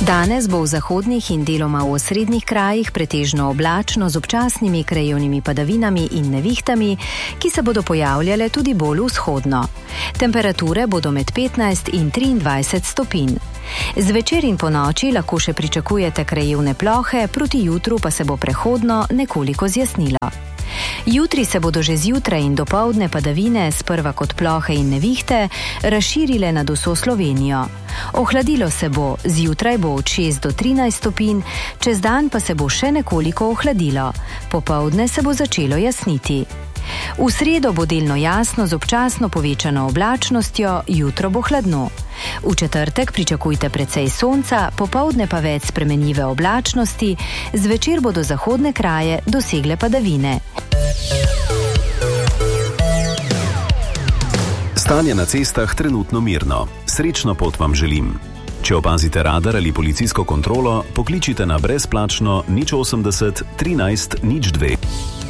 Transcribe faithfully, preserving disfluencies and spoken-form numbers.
Danes bo v zahodnih in deloma v osrednjih krajih pretežno oblačno z občasnimi krajevnimi padavinami in nevihtami, ki se bodo pojavljale tudi bolj vzhodno. Temperature bodo med petnajst in triindvajset stopinj. Zvečer in po noči lahko še pričakujete krajevne plohe, proti jutru pa se bo prehodno nekoliko zjasnilo. Jutri se bodo že zjutraj in dopoldne padavine, sprva kot plohe in nevihte, razširile nad vso Slovenijo. Ohladilo se bo, zjutraj bo od šest do trinajst stopinj, čez dan pa se bo še nekoliko ohladilo. Popoldne se bo začelo jasniti. V sredo bo delno jasno z občasno povečano oblačnostjo, jutro bo hladno. V četrtek pričakujte precej sonca, popoldne pa več spremenljive oblačnosti, zvečer bodo zahodne kraje dosegle padavine. Stanje na cestah trenutno mirno. Srečno pot vam želim. Če opazite radar ali policijsko kontrolo, pokličite na brezplačno nič osemdeset trinajst nič dve.